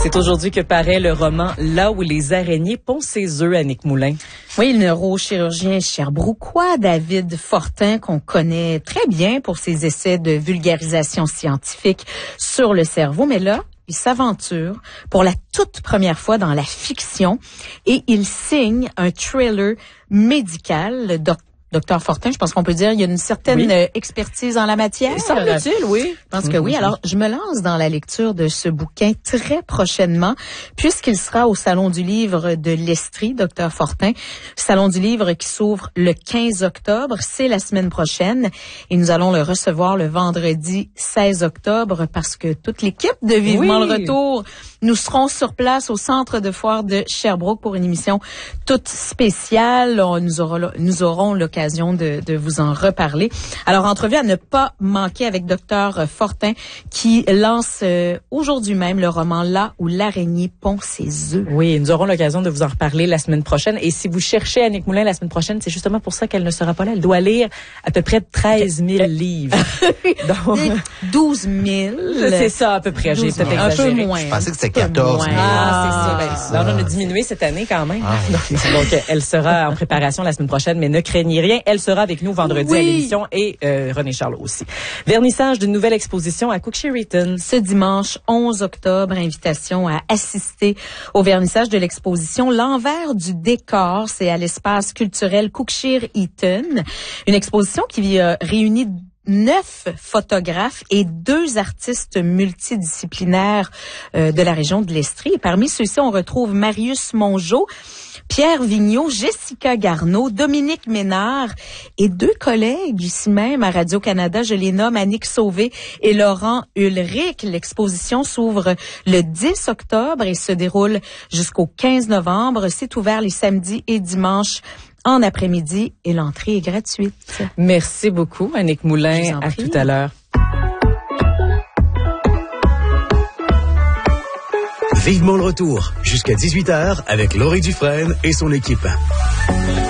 C'est aujourd'hui que paraît le roman Là où les araignées pondent ses œufs, Annick Moulin. Oui, le neurochirurgien sherbrookois David Fortin, qu'on connaît très bien pour ses essais de vulgarisation scientifique sur le cerveau, mais là, il s'aventure pour la toute première fois dans la fiction et il signe un thriller médical. Docteur Fortin, je pense qu'on peut dire il y a une certaine expertise en la matière. Semble-t-il, oui. Je pense que oui. Alors, je me lance dans la lecture de ce bouquin très prochainement, puisqu'il sera au Salon du livre de l'Estrie, Docteur Fortin. Salon du livre qui s'ouvre le 15 octobre. C'est la semaine prochaine. Et nous allons le recevoir le vendredi 16 octobre parce que toute l'équipe de Vivement le Retour, nous serons sur place au centre de foire de Sherbrooke pour une émission toute spéciale. Nous aurons l'occasion de vous en reparler. Alors, entrevue à ne pas manquer avec Docteur Fortin qui lance aujourd'hui même le roman Là où l'araignée pond ses œufs. Oui, nous aurons l'occasion de vous en reparler la semaine prochaine. Et si vous cherchez Annick Moulin la semaine prochaine, c'est justement pour ça qu'elle ne sera pas là. Elle doit lire à peu près 13 000 livres. Donc, 12 000. C'est ça à peu près. J'ai peut-être exagéré. Un peu moins. Je pensais que c'était 14 000. C'est ça. On a diminué cette année quand même. Donc, elle sera en préparation la semaine prochaine, mais ne craignez rien. Elle sera avec nous vendredi à l'émission et René Charlot aussi. Vernissage d'une nouvelle exposition à Cook-Sheridan. Ce dimanche 11 octobre, invitation à assister au vernissage de l'exposition L'envers du décor. C'est à l'espace culturel Cook-Sheridan. Une exposition qui réunit 9 photographes et 2 artistes multidisciplinaires de la région de l'Estrie. Et parmi ceux-ci, on retrouve Marius Mongeau, Pierre Vigneault, Jessica Garneau, Dominique Ménard et 2 collègues ici même à Radio-Canada. Je les nomme Annick Sauvé et Laurent Ulrich. L'exposition s'ouvre le 10 octobre et se déroule jusqu'au 15 novembre. C'est ouvert les samedis et dimanches en après-midi et l'entrée est gratuite. Merci beaucoup, Annick Moulin. À tout à l'heure. Vivement le retour, jusqu'à 18h avec Laurie Dufresne et son équipe.